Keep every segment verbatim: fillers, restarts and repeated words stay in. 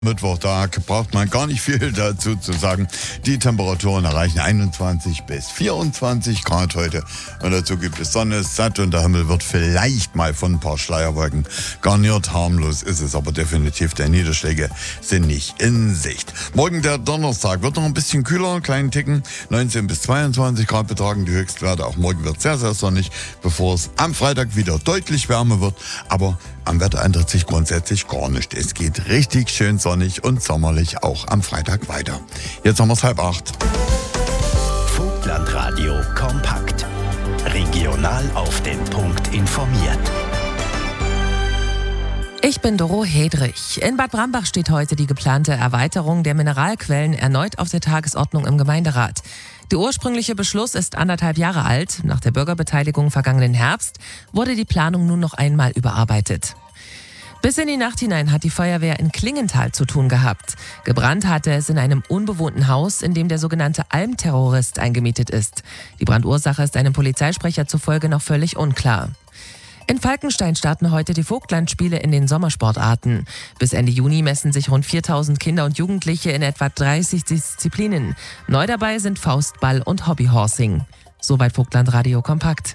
Mittwochtag braucht man gar nicht viel dazu zu sagen. Die Temperaturen erreichen einundzwanzig bis vierundzwanzig Grad heute. Und dazu gibt es Sonne, satt und der Himmel wird vielleicht mal von ein paar Schleierwolken garniert. Harmlos ist es aber definitiv. Der Niederschläge sind nicht in Sicht. Morgen der Donnerstag wird noch ein bisschen kühler, einen kleinen Ticken. neunzehn bis zweiundzwanzig Grad betragen die Höchstwerte. Auch morgen wird sehr, sehr sonnig, bevor es am Freitag wieder deutlich wärmer wird. Aber am Wetter ändert sich grundsätzlich gar nicht. Es geht richtig schön sonnig und sommerlich auch am Freitag weiter. Jetzt haben wir es halb acht. Vogtlandradio kompakt. Regional auf den Punkt informiert. Ich bin Doro Hedrich. In Bad Brambach steht heute die geplante Erweiterung der Mineralquellen erneut auf der Tagesordnung im Gemeinderat. Der ursprüngliche Beschluss ist anderthalb Jahre alt. Nach der Bürgerbeteiligung vergangenen Herbst wurde die Planung nun noch einmal überarbeitet. Bis in die Nacht hinein hat die Feuerwehr in Klingenthal zu tun gehabt. Gebrannt hatte es in einem unbewohnten Haus, in dem der sogenannte Almterrorist eingemietet ist. Die Brandursache ist einem Polizeisprecher zufolge noch völlig unklar. In Falkenstein starten heute die Vogtlandspiele in den Sommersportarten. Bis Ende Juni messen sich rund viertausend Kinder und Jugendliche in etwa dreißig Disziplinen. Neu dabei sind Faustball und Hobbyhorsing. Soweit Vogtlandradio kompakt.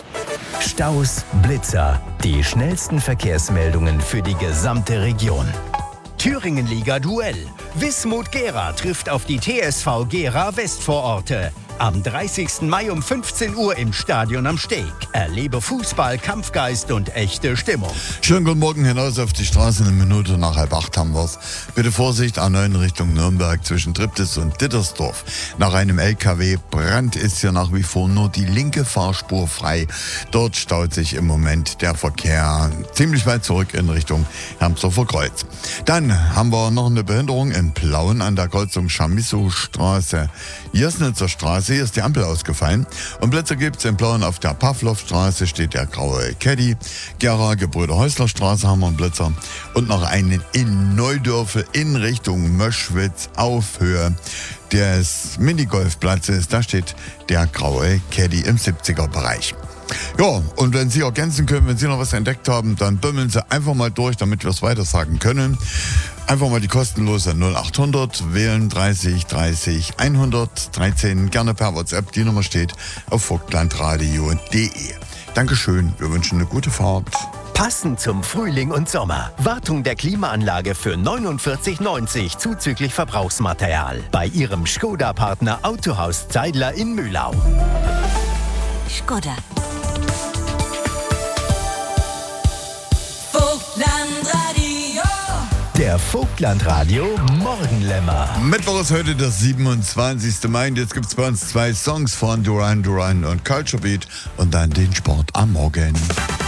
Staus, Blitzer, die schnellsten Verkehrsmeldungen für die gesamte Region. Thüringenliga-Duell. Wismut Gera trifft auf die T S V Gera Westvororte. Am dreißigsten Mai um fünfzehn Uhr im Stadion am Steg. Erlebe Fußball, Kampfgeist und echte Stimmung. Schönen guten Morgen hinaus auf die Straße. Eine Minute nach halb acht haben wir's. Bitte Vorsicht, A neun Richtung Nürnberg zwischen Triptis und Dittersdorf. Nach einem L K W-Brand ist hier nach wie vor nur die linke Fahrspur frei. Dort staut sich im Moment der Verkehr ziemlich weit zurück in Richtung Hermsdorfer Kreuz. Dann haben wir noch eine Behinderung in Plauen an der Kreuzung Chamisso-Straße. Jesnitzer Straße. Hier ist die Ampel ausgefallen. Und Blitzer gibt's in Plauen auf der Pavlovstraße steht der graue Caddy. Gera, Gebrüder-Häusler-Straße haben wir einen Blitzer. Und noch einen in Neudörfel in Richtung Möschwitz auf Höhe des Minigolfplatzes. Da steht der graue Caddy im siebziger-Bereich. Ja, und wenn Sie ergänzen können, wenn Sie noch was entdeckt haben, dann bümmeln Sie einfach mal durch, damit wir es weiter sagen können. Einfach mal die kostenlose null acht hundert wählen dreißig dreißig hundertdreizehn, gerne per WhatsApp. Die Nummer steht auf vogtlandradio punkt de. Dankeschön, wir wünschen eine gute Fahrt. Passend zum Frühling und Sommer. Wartung der Klimaanlage für neunundvierzig neunzig zuzüglich Verbrauchsmaterial. Bei Ihrem Skoda-Partner Autohaus Zeidler in Mühlau. Skoda. Der Vogtlandradio Morgenlämmer. Mittwoch ist heute der siebenundzwanzigste Mai. Und jetzt gibt es bei uns zwei Songs von Duran Duran und Culture Beat und dann den Sport am Morgen.